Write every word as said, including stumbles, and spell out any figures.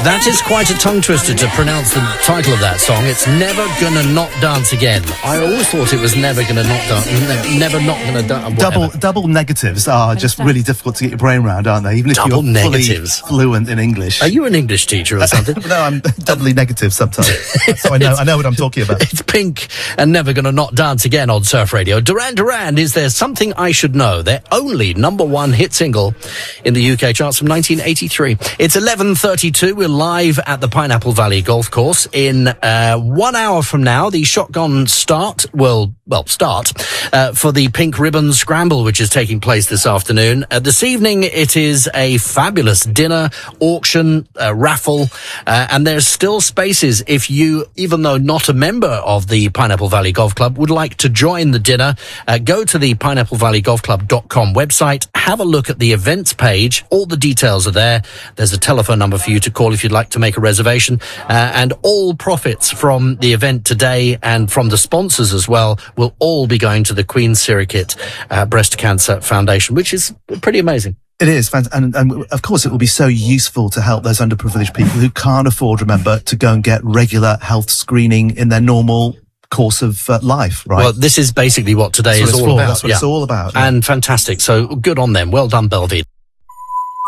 That is quite a tongue twister to pronounce the title of that song. It's Never Gonna Not Dance Again. I always thought it was Never Gonna Not Dance. Never Not Gonna Dance. Double double negatives are just really difficult to get your brain around, aren't they? Even if Double you're negatives. fully fluent in English. Are you an English teacher or something? No, I'm doubly negative sometimes. So I know I know what I'm talking about. It's Pink and Never Gonna Not Dance Again on Surf Radio. Duran Duran, Is There Something I Should Know? Their only number one hit single in the U K charts from nineteen eighty-three. It's eleven thirty-two. We're live at the Pineapple Valley Golf Course. In uh, one hour from now, the shotgun start will, well, start uh, for the Pink Ribbon Scramble, which is taking place this afternoon. Uh, this evening, it is a fabulous dinner, auction, uh, raffle, uh, and there's still spaces if you, even though not a member of the Pineapple Valley Golf Club, would like to join the dinner. Uh, go to the pineapple valley golf club dot com website, have a look at the events page. All the details are there. There's a telephone number for you to call if you'd like to make a reservation. Uh, and all profits from the event today and from the sponsors as well will all be going to the Queen Sirikit uh, Breast Cancer Foundation, which is pretty amazing. It is, and, and of course it will be so useful to help those underprivileged people who can't afford, remember, to go and get regular health screening in their normal course of uh, life, right? Well, this is basically what today That's is what all for. about. That's what yeah. it's all about. Yeah. And fantastic. So good on them. Well done, Belvede.